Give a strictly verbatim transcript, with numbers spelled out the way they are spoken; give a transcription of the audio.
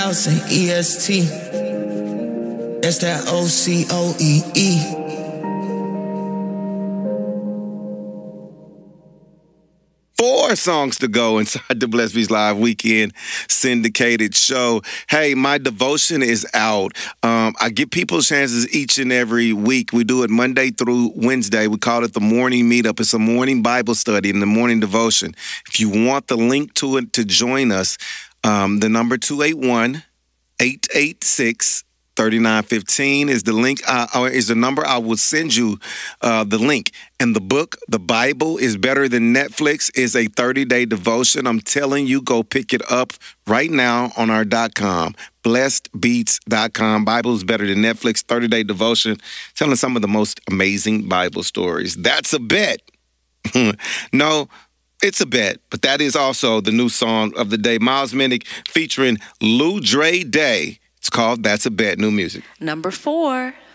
House and E S T. That's that O C O E E. Four songs to go inside the Blessed Beats Live Weekend syndicated show. Hey, my devotion is out. Um, I give people chances each and every week. We do it Monday through Wednesday. We call it the morning meetup. It's a morning Bible study and the morning devotion. If you want the link to it to join us, um, the number two eight one, eight eight six, three nine one five is the link, uh, or is the number. I will send you uh, the link. And the book, The Bible is Better Than Netflix, is a thirty-day devotion. I'm telling you, go pick it up right now on our .com, blessed beats dot com. Bible is Better Than Netflix, thirty-day devotion, telling some of the most amazing Bible stories. That's a bet. No, it's a bet, but that is also the new song of the day. Miles Minnick featuring Lou Dre Day. It's called That's a Bet, new music. Number four.